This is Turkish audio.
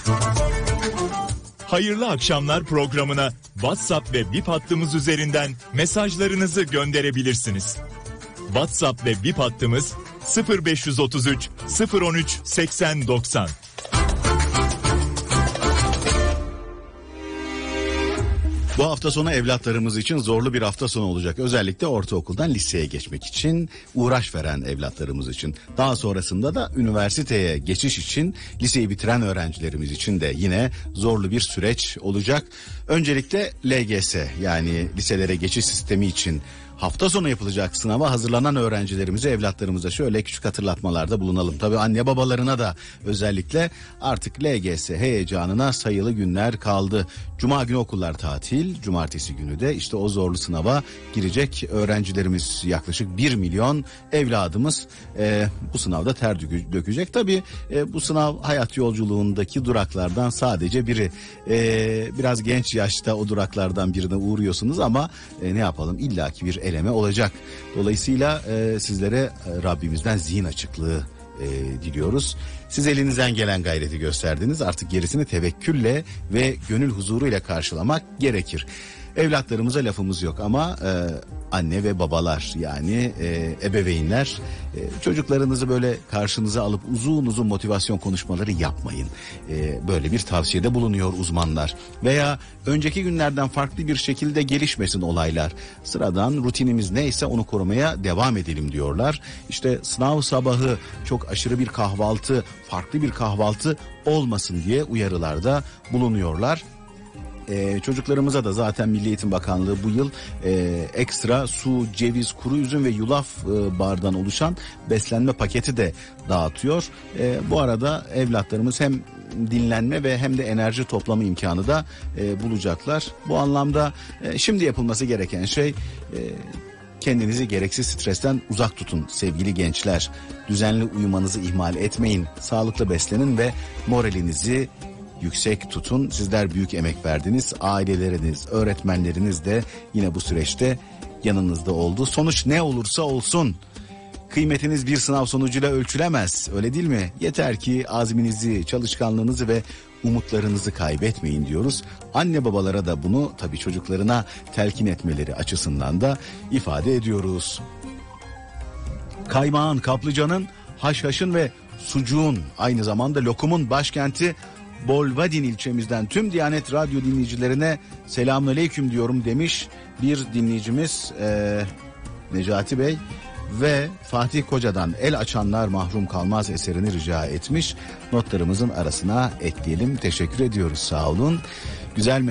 Hayırlı akşamlar programına WhatsApp ve Bip hattımız üzerinden mesajlarınızı gönderebilirsiniz. WhatsApp ve Bip hattımız 0533 013 80 90. Bu hafta sonu evlatlarımız için zorlu bir hafta sonu olacak. Özellikle ortaokuldan liseye geçmek için uğraş veren evlatlarımız için. Daha sonrasında da üniversiteye geçiş için liseyi bitiren öğrencilerimiz için de yine zorlu bir süreç olacak. Öncelikle LGS yani liselere geçiş sistemi için hafta sonu yapılacak sınava hazırlanan öğrencilerimize, evlatlarımıza şöyle küçük hatırlatmalarda bulunalım. Tabii anne babalarına da özellikle artık LGS heyecanına sayılı günler kaldı. Cuma günü okullar tatil, cumartesi günü de işte o zorlu sınava girecek öğrencilerimiz, yaklaşık 1 milyon evladımız bu sınavda ter dökecek. Tabii bu sınav hayat yolculuğundaki duraklardan sadece biri. Biraz genç yaşta o duraklardan birine uğruyorsunuz ama ne yapalım, illaki bir eleme olacak. Dolayısıyla sizlere Rabbimizden zihin açıklığı diliyoruz. Siz elinizden gelen gayreti gösterdiniz. Artık gerisini tevekkülle ve gönül huzuruyla karşılamak gerekir. Evlatlarımıza lafımız yok ama anne ve babalar yani ebeveynler çocuklarınızı böyle karşınıza alıp uzun uzun motivasyon konuşmaları yapmayın. Böyle bir tavsiyede bulunuyor uzmanlar. Veya önceki günlerden farklı bir şekilde gelişmesin olaylar. Sıradan rutinimiz neyse onu korumaya devam edelim diyorlar. İşte sınav sabahı çok aşırı bir kahvaltı, farklı bir kahvaltı olmasın diye uyarılarda bulunuyorlar. Çocuklarımıza da zaten Milli Eğitim Bakanlığı bu yıl ekstra su, ceviz, kuru üzüm ve yulaf bardan oluşan beslenme paketi de dağıtıyor. Bu arada evlatlarımız hem dinlenme ve hem de enerji toplama imkanı da bulacaklar. Bu anlamda şimdi yapılması gereken şey kendinizi gereksiz stresten uzak tutun sevgili gençler. Düzenli uyumanızı ihmal etmeyin. Sağlıklı beslenin ve moralinizi yüksek tutun. Sizler büyük emek verdiniz. Aileleriniz, öğretmenleriniz de yine bu süreçte yanınızda oldu. Sonuç ne olursa olsun kıymetiniz bir sınav sonucuyla ölçülemez. Öyle değil mi? Yeter ki azminizi, çalışkanlığınızı ve umutlarınızı kaybetmeyin diyoruz. Anne babalara da bunu tabii çocuklarına telkin etmeleri açısından da ifade ediyoruz. Kaymağın, kaplıcanın, haşhaşın ve sucuğun, aynı zamanda lokumun başkenti Bolvadin ilçemizden tüm Diyanet Radyo dinleyicilerine selamünaleyküm diyorum demiş bir dinleyicimiz Necati Bey ve Fatih Koca'dan El Açanlar Mahrum Kalmaz eserini rica etmiş. Notlarımızın arasına ekleyelim. Teşekkür ediyoruz, sağ olun. Güzel